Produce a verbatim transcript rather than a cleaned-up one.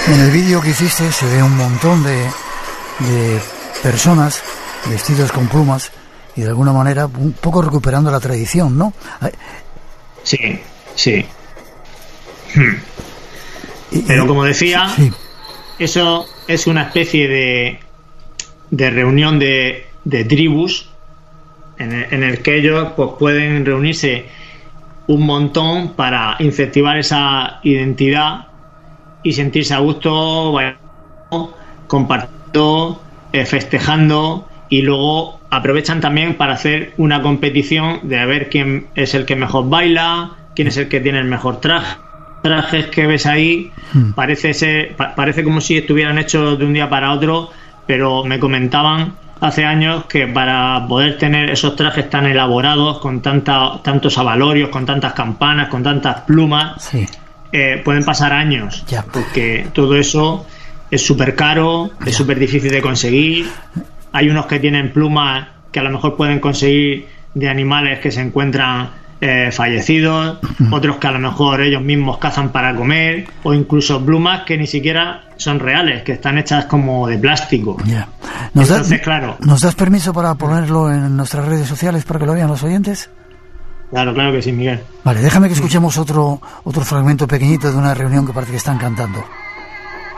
En el vídeo que hiciste se ve un montón de, de personas vestidos con plumas y de alguna manera un poco recuperando la tradición, ¿no? Sí, sí. Hmm. Pero como decía, sí. Eso es una especie de, de reunión de, de tribus en el, en el que ellos pues, pueden reunirse un montón para incentivar esa identidad y sentirse a gusto, bailando, compartiendo, eh, festejando, y luego aprovechan también para hacer una competición de a ver quién es el que mejor baila, quién es el que tiene el mejor traje. Trajes que ves ahí hmm. parece ser, pa- parece como si estuvieran hechos de un día para otro, pero me comentaban hace años que para poder tener esos trajes tan elaborados, con tanta, tantos abalorios, con tantas campanas, con tantas plumas, sí. eh, pueden pasar años, ya. Porque todo eso es súper caro, ya. Es súper difícil de conseguir. Hay unos que tienen plumas que a lo mejor pueden conseguir de animales que se encuentran eh, fallecidos, uh-huh. Otros que a lo mejor ellos mismos cazan para comer, o incluso plumas que ni siquiera son reales, que están hechas como de plástico. Yeah. ¿Nos Entonces, da, claro. ¿Nos das permiso para ponerlo en nuestras redes sociales para que lo vean los oyentes? Claro, claro que sí, Miguel. Vale, déjame que escuchemos otro, otro fragmento pequeñito de una reunión que parece que están cantando.